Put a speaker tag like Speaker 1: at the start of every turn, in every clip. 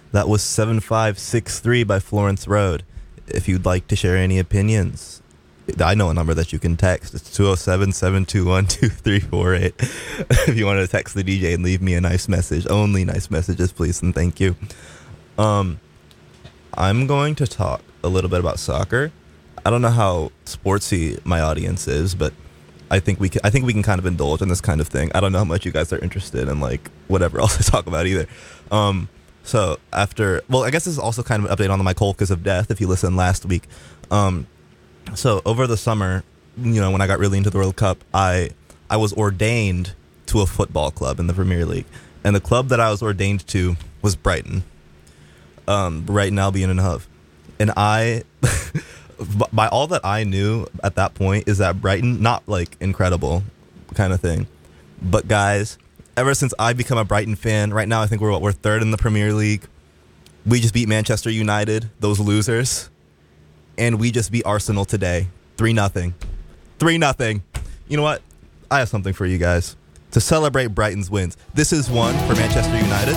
Speaker 1: That was 7563 by Florence Road. If you'd like to share any opinions, I know a number that you can text. It's 207-721-2348. If you want to text the DJ and leave me a nice message. Only nice messages, please, and thank you. I'm going to talk a little bit about soccer. I don't know how sportsy my audience is, but I think we can kind of indulge in this kind of thing. I don't know how much you guys are interested in like whatever else I talk about either. So I guess this is also kind of an update on my cold cause of death. If you listened last week, so over the summer, when I got really into the World Cup, I was ordained to a football club in the Premier League, and the club that I was ordained to was Brighton, Albion and Hove, and I. By all that I knew at that point is that Brighton, not like incredible kind of thing, but guys, ever since I've become a Brighton fan, right now I think we're third in the Premier League. We just beat Manchester United, those losers, and we just beat Arsenal today, 3-0. 3-0. You know what? I have something for you guys to celebrate Brighton's wins. This is one for Manchester United.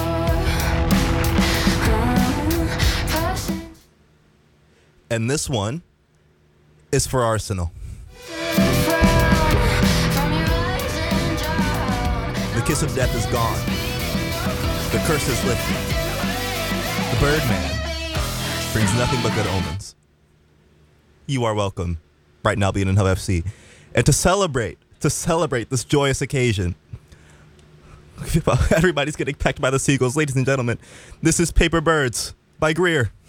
Speaker 1: And this one is for Arsenal. The kiss of death is gone. The curse is lifted. The Birdman brings nothing but good omens. You are welcome, Brighton Albion and Hove FC. And to celebrate this joyous occasion, everybody's getting pecked by the seagulls. Ladies and gentlemen, this is Paper Birds by Greer.